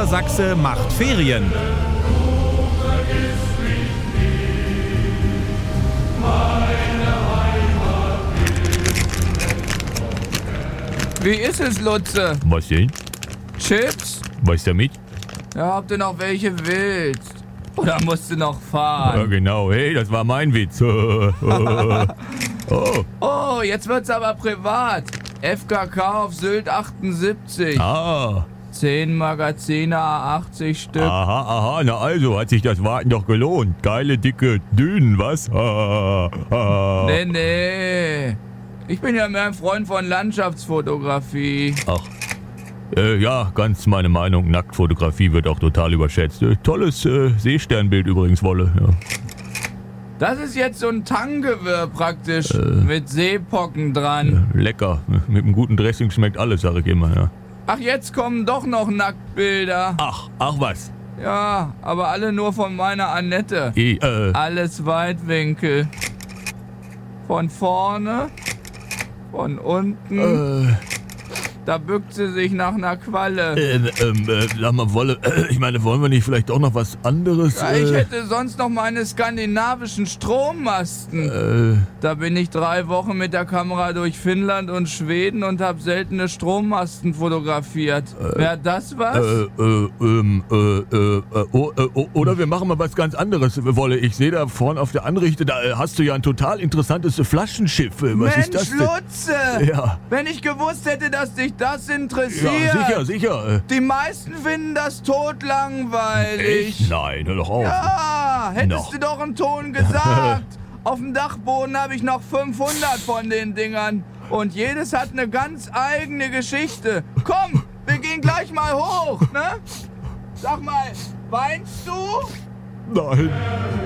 Niedersachse macht Ferien. Wie ist es, Lutze? Was denn? Chips? Was damit? Ja, ob du noch welche willst. Oder musst du noch Ja, fahren? genau. Hey, das war mein Witz. Oh. Oh, jetzt wird's aber privat. FKK auf Sylt 78. Ah. 10 Magazine, 80 Stück. Aha. Na also, hat sich das Warten doch gelohnt. Geile, dicke Dünen, was? Nee. Ich bin ja mehr ein Freund von Landschaftsfotografie. Ach. Ja, ganz meine Meinung. Nacktfotografie wird auch total überschätzt. Tolles Seesternbild übrigens, Wolle. Ja. Das ist jetzt so ein Tanggewirr praktisch. Mit Seepocken dran. Lecker. Mit einem guten Dressing schmeckt alles, sag ich immer, ja. Ach, jetzt kommen doch noch Nacktbilder. Ach was. Ja, aber alle nur von meiner Annette. Alles Weitwinkel. Von vorne, von unten. Da bückt sie sich nach einer Qualle. Sag mal, Wolle, ich meine, wollen wir nicht vielleicht auch noch was anderes? Ja, ich hätte sonst noch meine skandinavischen Strommasten. Da bin ich 3 Wochen mit der Kamera durch Finnland und Schweden und habe seltene Strommasten fotografiert. Wäre das was? Oder wir machen mal was ganz anderes, Wolle. Ich sehe da vorne auf der Anrichte, da hast du ja ein total interessantes Flaschenschiff. Was Mensch, ist das denn? Lutze! Ja. Wenn ich gewusst hätte, dass dich das interessiert. Ja, sicher. Die meisten finden das totlangweilig. Echt? Nein, hör doch auf. Ja, hättest Noch. du doch einen Ton gesagt. Auf dem Dachboden habe ich noch 500 von den Dingern. Und jedes hat eine ganz eigene Geschichte. Komm, wir gehen gleich mal hoch, ne? Sag mal, weinst du? Nein.